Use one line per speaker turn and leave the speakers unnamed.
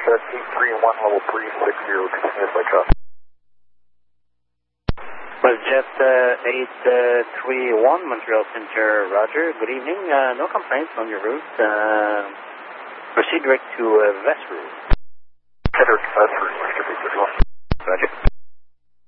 WestJet 831, level 360, continuous by traffic.
WestJet 831, Montreal Center, roger. Good evening. No complaints on your route. Proceed direct to Vest route.
Direct to Vest route,
Roger.